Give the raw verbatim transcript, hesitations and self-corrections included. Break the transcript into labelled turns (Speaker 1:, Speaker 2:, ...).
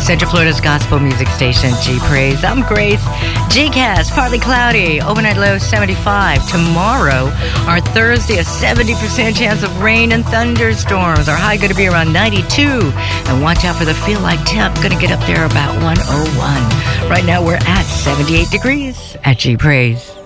Speaker 1: Central Florida's gospel music station, G Praise. I'm Grace. G-Cast, partly cloudy. Overnight low seventy-five. Tomorrow, our Thursday, a seventy percent chance of rain and thunderstorms. Our high going to be around ninety-two. And watch out for the feel like temp. Going to get up there about one oh one. Right now, we're at seventy-eight degrees at G Praise.